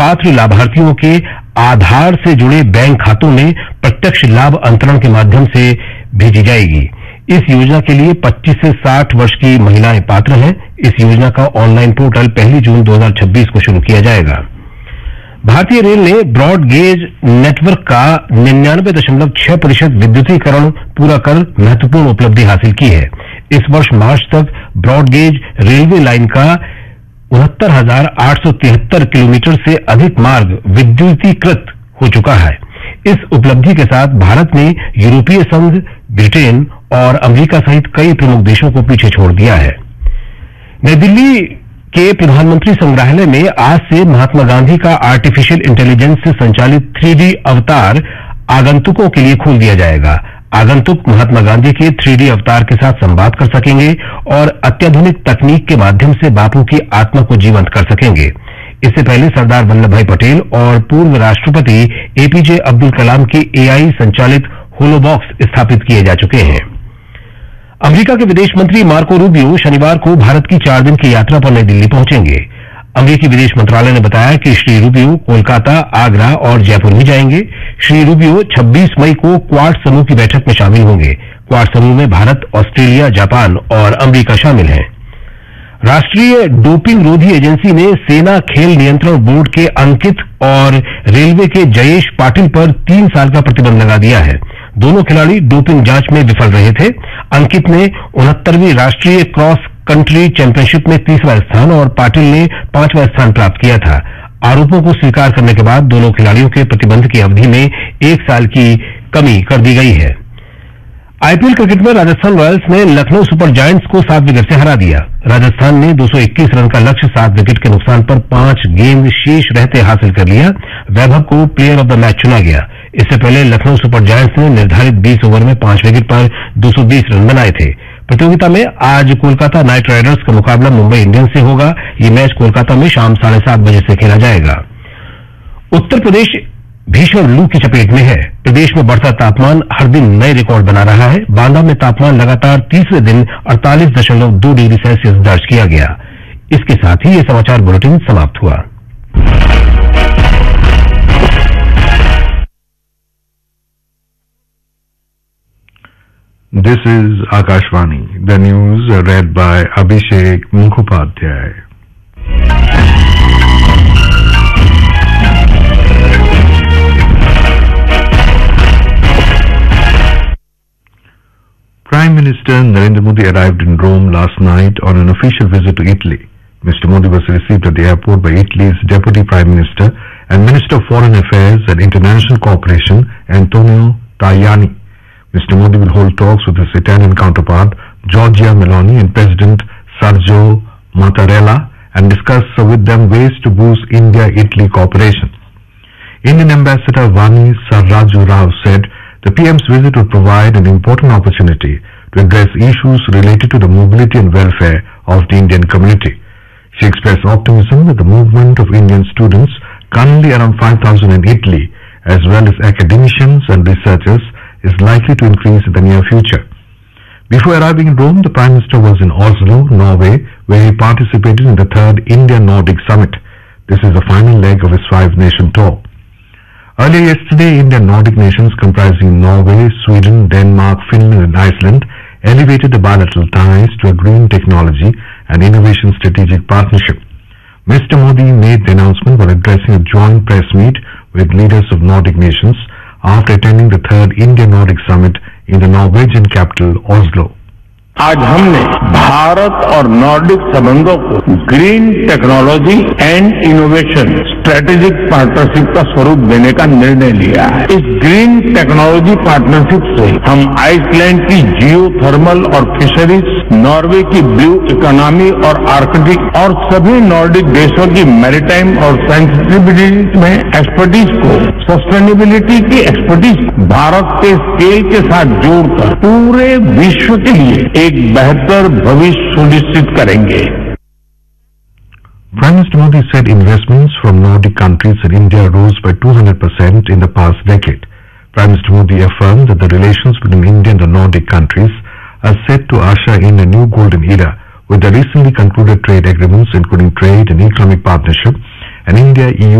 पात्र लाभार्थियों के आधार से जुड़े बैंक खातों में प्रत्यक्ष लाभ अंतरण के माध्यम से भेजी जाएगी। इस योजना के लिए 25 से 60 वर्ष की महिलाएं पात्र हैं। इस योजना का ऑनलाइन पोर्टल 1 जून 2026 को शुरू किया जाएगा। भारतीय रेल ने ब्रॉड गेज नेटवर्क का 99.6% विद्युतीकरण पूरा कर महत्वपूर्ण उपलब्धि हासिल की है। इस वर्ष मार्च तक ब्रॉड गेज रेलवे लाइन का 69,873 किलोमीटर से अधिक मार्ग विद्युतीकृत हो चुका है। इस उपलब्धि के साथ भारत ने यूरोपीय संघ, ब्रिटेन और अमेरिका सहित कई प्रमुख देशों को पीछे छोड़ दिया है। नई दिल्ली के प्रधानमंत्री संग्रहालय में आज से महात्मा गांधी का आर्टिफिशियल इंटेलिजेंस से संचालित 3D अवतार आगंतुकों के लिए खोल दिया जाएगा। आगंतुक महात्मा गांधी के 3D अवतार के साथ संवाद कर सकेंगे और अत्याधुनिक तकनीक के माध्यम से बापू की आत्मा को जीवंत कर सकेंगे। इससे पहले सरदार वल्लभ भाई पटेल और पूर्व राष्ट्रपति एपीजे अब्दुल कलाम के एआई संचालित होलोबॉक्स स्थापित किए जा चुके हैं। अमेरिका के विदेश मंत्री मार्को रूबियो शनिवार को भारत की 4 दिन की यात्रा पर नई दिल्ली पहुंचेंगे। अमेरिकी विदेश मंत्रालय ने बताया कि श्री रूबियो कोलकाता, आगरा और जयपुर भी जाएंगे। श्री रूबियो 26 मई को क्वाड समूह की बैठक में शामिल होंगे। क्वाड समूह में भारत, ऑस्ट्रेलिया, जापान और अमेरिका शामिल हैं। राष्ट्रीय डोपिंग रोधी एजेंसी ने सेना खेल नियंत्रण बोर्ड के अंकित और रेलवे के जयेश पाटिल पर 3 साल का प्रतिबंध लगा दिया है। दोनों खिलाड़ी डोपिंग जांच में विफल रहे थे। अंकित ने 69वीं राष्ट्रीय क्रॉस कंट्री चैंपियनशिप में 30वां स्थान और पाटिल ने 5वां स्थान प्राप्त किया था। आरोपों को स्वीकार करने के बाद दोनों खिलाड़ियों के प्रतिबंध की अवधि में 1 साल की कमी कर दी गई है। आईपीएल क्रिकेट में राजस्थान रॉयल्स ने लखनऊ सुपर जायंट्स को 7 विकेट से हरा दिया। राजस्थान ने 221 रन का लक्ष्य 7 विकेट के नुकसान पर 5 गेंद शेष रहते हासिल कर लिया। वैभव को प्लेयर ऑफ द मैच चुना गया। इससे पहले लखनऊ सुपर जायंट्स ने निर्धारित 20 ओवर में 5 विकेट पर 220 रन बनाए थे। प्रतियोगिता में आज कोलकाता नाइट राइडर्स का मुकाबला मुंबई इंडियंस से होगा। ये मैच कोलकाता में शाम 7:30 बजे से खेला जाएगा। उत्तर प्रदेश भीषण लू की चपेट में है। प्रदेश में बढ़ता तापमान हर दिन नए रिकॉर्ड बना रहा है। बांदा में तापमान लगातार तीसरे दिन 48.2 डिग्री सेल्सियस दर्ज किया गया। इसके साथ ही ये समाचार बुलेटिन समाप्त हुआ। This is Akashvani. The news read by Abhishek Mukhopadhyay. Prime Minister Narendra Modi arrived in Rome last night on an official visit to Italy. Mr. Modi was received at the airport by Italy's Deputy Prime Minister and Minister of Foreign Affairs and International Cooperation, Antonio Tajani. Mr. Modi will hold talks with his Italian counterpart, Giorgia Meloni, and President Sergio Mattarella and discuss with them ways to boost India-Italy cooperation. Indian Ambassador Vani Sarraju Rao said the PM's visit would provide an important opportunity to address issues related to the mobility and welfare of the Indian community. She expressed optimism that the movement of Indian students, currently around 5,000 in Italy, as well as academicians and researchers, is likely to increase in the near future. Before arriving in Rome, the Prime Minister was in Oslo, Norway, where he participated in the 3rd India-Nordic Summit. This is the final leg of his 5-nation tour. Earlier yesterday, India-Nordic nations comprising Norway, Sweden, Denmark, Finland and Iceland elevated the bilateral ties to a green technology and innovation strategic partnership. Mr. Modi made the announcement while addressing a joint press meet with leaders of Nordic nations after attending the 3rd India-Nordic Summit in the Norwegian capital Oslo. आज हमने भारत और Nordic संबंधों को green technology and innovation strategic partnership का स्वरूप देने का निर्णय लिया है। इस ग्रीन टेक्नोलॉजी पार्टनरशिप से हम आइसलैंड की जियो थर्मल और फिशरीज, नॉर्वे की ब्लू इकोनॉमी और आर्कटिक और सभी नॉर्डिक देशों की मैरीटाइम और सेंसिटिविटी में एक्सपर्टीज को, सस्टेनेबिलिटी की एक्सपर्टीज भारत के स्केल के साथ जोड़कर पूरे विश्व के लिए एक बेहतर भविष्य सुनिश्चित करेंगे। Prime Minister Modi said investments from Nordic countries in India rose by 200% in the past decade. Prime Minister Modi affirmed that the relations between India and the Nordic countries are set to usher in a new golden era with the recently concluded trade agreements including trade and economic partnership and India-EU